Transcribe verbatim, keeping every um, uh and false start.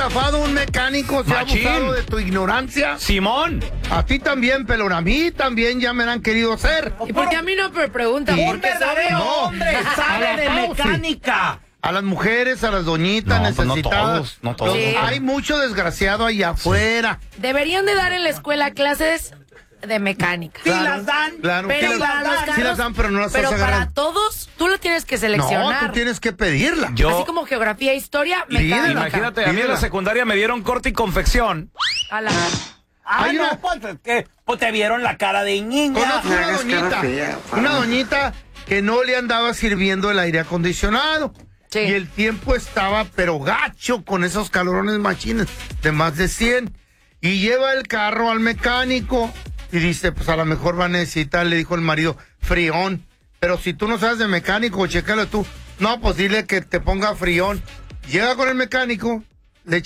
estafado un mecánico? ¿Se Machín. ha abusado de tu ignorancia? Simón. A ti también, pelón. A mí también ya me la han querido hacer. ¿Y por qué a mí no me preguntan? Y- ¿Por Un qué verdadero No. hombre A sabe la de Fauci. mecánica. A las mujeres, a las doñitas No, pues no necesitadas. todos, no todos. Sí. Hay mucho desgraciado allá afuera. Deberían de dar en la escuela clases de mecánica. Sí las dan. Claro, Pero sí, para las, los sí carros- las dan, pero no las Pero estás para agarrando. todos, tú lo tienes que No, seleccionar. tú tienes que pedirla. Yo, Así como geografía, historia, Pídela. mecánica. imagínate, a mí en Pídela. la secundaria me dieron corte y confección. A la... Ah, Hay no, una- pues, ¿qué? Pues te vieron la cara de niña. Conozco una doñita, una doñita que no le andaba sirviendo el aire acondicionado. Sí. Y el tiempo estaba, pero gacho, con esos calorones machines de más de cien. Y lleva el carro al mecánico y dice, pues a lo mejor va a necesitar, le dijo el marido, frión. Pero si tú no sabes de mecánico, chécalo tú. No, pues dile que te ponga frión. Llega con el mecánico